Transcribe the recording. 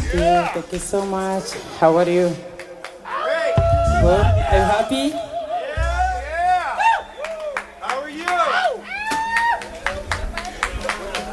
Thank you so much. How are you? Good? Are you happy?